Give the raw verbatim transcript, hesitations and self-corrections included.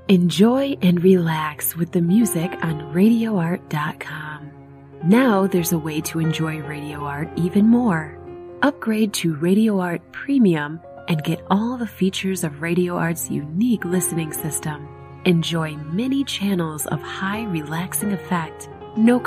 Enjoy and relax with the music on radio art dot com. Now there's a way to enjoy Radio Art even more. Upgrade to Radio Art Premium and get all the features of Radio Art's unique listening system. Enjoy many channels of high relaxing effect, no